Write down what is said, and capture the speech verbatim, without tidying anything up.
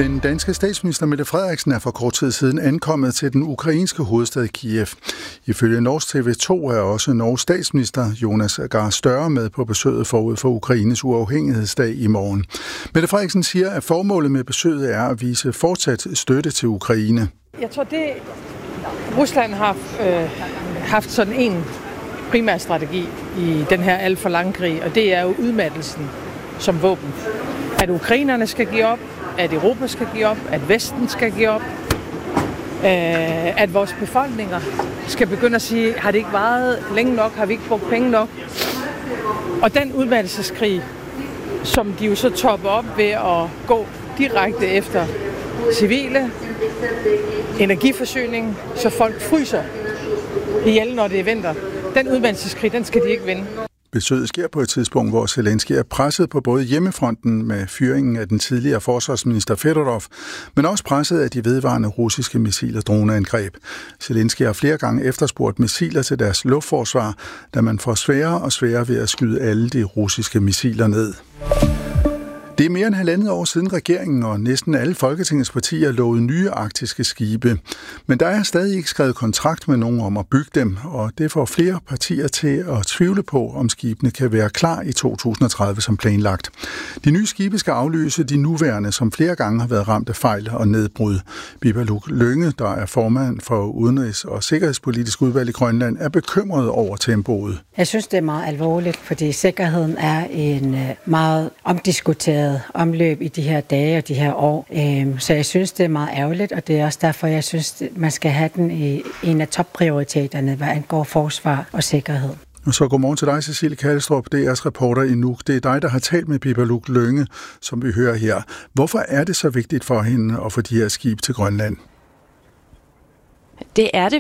Den danske statsminister Mette Frederiksen er for kort tid siden ankommet til den ukrainske hovedstad Kiev. Ifølge Norsk T V to er også Norges statsminister Jonas Gahr Støre med på besøget forud for Ukraines uafhængighedsdag i morgen. Mette Frederiksen siger, at formålet med besøget er at vise fortsat støtte til Ukraine. Jeg tror, det Rusland har øh, haft sådan en primær strategi i den her alt for lange krig, og det er jo udmattelsen som våben. At ukrainerne skal give op, at Europa skal give op, at Vesten skal give op, øh, at vores befolkninger skal begynde at sige, har det ikke varet længe nok, har vi ikke brugt penge nok? Og den udmattelseskrig, som de jo så topper op ved at gå direkte efter civile, energiforsyning, så folk fryser ihjel, når det er vinter. Den udmattelseskrig, den skal de ikke vinde. Besøget sker på et tidspunkt, hvor Zelensky er presset på både hjemmefronten med fyringen af den tidligere forsvarsminister Fedorov, men også presset af de vedvarende russiske missil- og droneangreb. Zelensky har flere gange efterspurgt missiler til deres luftforsvar, da man får sværere og sværere ved at skyde alle de russiske missiler ned. Det er mere end halvandet år siden regeringen og næsten alle Folketingets partier lovede nye arktiske skibe. Men der er stadig ikke skrevet kontrakt med nogen om at bygge dem, og det får flere partier til at tvivle på, om skibene kan være klar i to tusind og tredive som planlagt. De nye skibe skal afløse de nuværende, som flere gange har været ramt af fejl og nedbrud. Bibaluk Lynge, der er formand for Udenrigs- og Sikkerhedspolitisk udvalg i Grønland, er bekymret over tempoet. Jeg synes, det er meget alvorligt, fordi sikkerheden er en meget omdiskuteret omløb i de her dage og de her år. Så jeg synes, det er meget ærgerligt, og det er også derfor, jeg synes, man skal have den i en af topprioriteterne, hvad angår forsvar og sikkerhed. Og så godmorgen til dig, Cecilie Kallestrup, D R's reporter i Nuuk. Det er dig, der har talt med Bibaluk Lynge, som vi hører her. Hvorfor er det så vigtigt for hende at få de her skib til Grønland? Det er det,